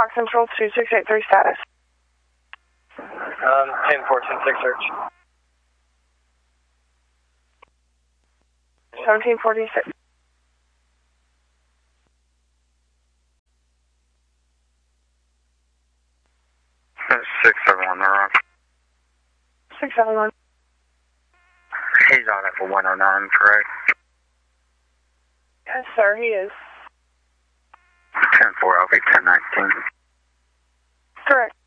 Rock Central 2683 status. 10-4-10-6 search. 1746. 671, they're on. 671. He's on it for 109, correct? Yes, sir, he is. 10-4, I'll be 10-19. Correct.